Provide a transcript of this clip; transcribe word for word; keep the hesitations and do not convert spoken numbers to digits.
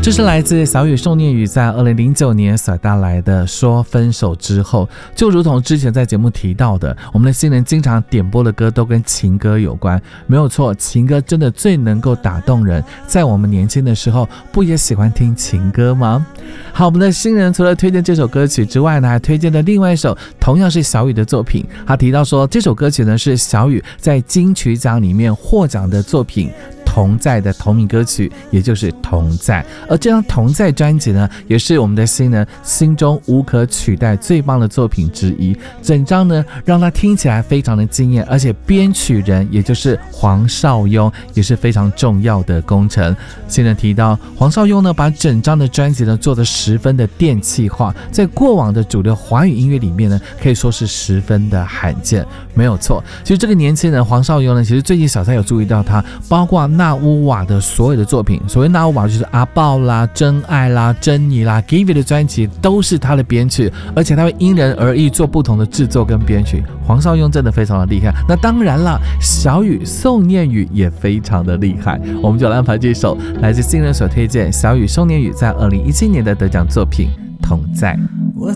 这是来自小雨宋念宇在二零零九年所带来的说分手之后。就如同之前在节目提到的，我们的新人经常点播的歌都跟情歌有关，没有错，情歌真的最能够打动人。在我们年轻的时候不也喜欢听情歌吗？好，我们的新人除了推荐这首歌曲之外呢，还推荐了另外一首同样是小雨的作品。他提到说，这首歌曲呢是小雨在金曲奖里面获奖的作品同在的同名歌曲，也就是同在。而这张同在专辑呢，也是我们的新人心中无可取代最棒的作品之一。整张呢让他听起来非常的惊艳，而且编曲人也就是黄少庸也是非常重要的工程。新人提到，黄少庸呢把整张的专辑呢做得十分的电气化，在过往的主流华语音乐里面呢可以说是十分的罕见。没有错，其实这个年轻人黄少庸呢，其实最近小蔡有注意到他，包括纳乌瓦的所有的作品，所谓纳乌瓦就是阿豹啦、真爱啦、珍妮啦、Give It 的专辑都是他的编曲，而且他会因人而异做不同的制作跟编曲。黄少庸真的非常的厉害。那当然了，小雨宋念宇也非常的厉害。我们就来安排这首来自新人所推荐小雨宋念宇在二零一七年的得奖作品《同在》。